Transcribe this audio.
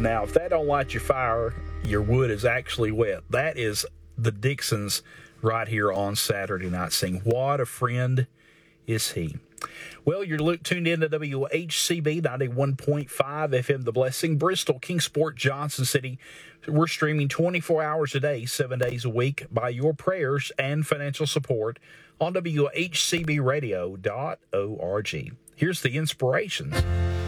Now, if that don't light your fire, your wood is actually wet. That is the Dixons right here on Saturday Night Sing. What a friend is he. Well, you're tuned in to WHCB 91.5 FM, The Blessing, Bristol, Kingsport, Johnson City. We're streaming 24 hours a day, 7 days a week by your prayers and financial support on WHCBradio.org. Here's the inspirations